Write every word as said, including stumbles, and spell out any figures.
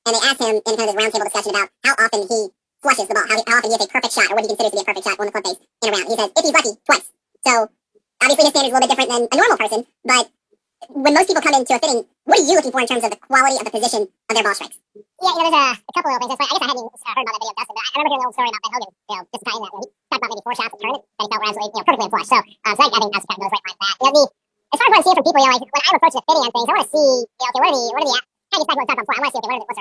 and they asked him in kind of this roundtable discussion about how often he flushes the ball, how, he, how often he has a perfect shot, or what he considers to be a perfect shot on the club face in a round. He says, if he's lucky, twice. So, obviously his standard is a little bit different than a normal person, but when most people come into a fitting, what are you looking for in terms of the quality of the position of their ball strikes? Yeah, you know, there's a, a couple of things. That's why I guess I hadn't even uh, heard about that video of Dustin, but I, I remember hearing the old story about Ben Hogan, you know, just tying that. You know, he talked about maybe four shots a tournament that he felt were absolutely, you know, perfectly in flush. So, um, so I, I think that's kind of goes right in line with that. You know, the, as far as what I'm seeing from people, you know, like when I'm approaching a fitting on things, I want to see, you know, okay, what are the, what are the, how do you expect what to talk about before? I want to see, okay, what are the, what's